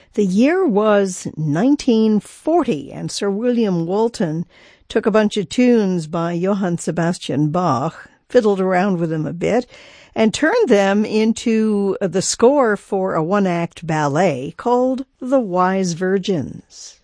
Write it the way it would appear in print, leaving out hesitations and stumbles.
The year was 1940, and Sir William Walton took a bunch of tunes by Johann Sebastian Bach, fiddled around with them a bit, and turned them into the score for a one-act ballet called The Wise Virgins.